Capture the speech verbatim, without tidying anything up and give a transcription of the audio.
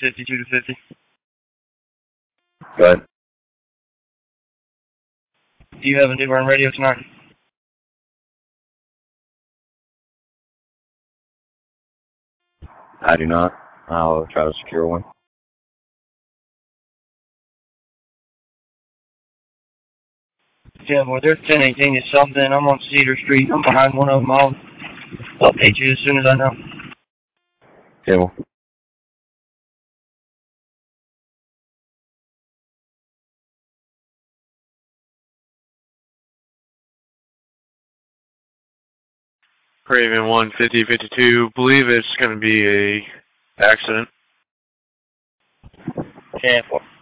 fifty-two to fifty. Go ahead. Do you have a new run radio tonight? I do not. I'll try to secure one. Yeah, boy, there's ten eighteen is something. I'm on Cedar Street. I'm behind one of them. I'll update you as soon as I know. Okay, well. Craven one fifty fifty-two, believe it's going to be a accident. Yeah, boy.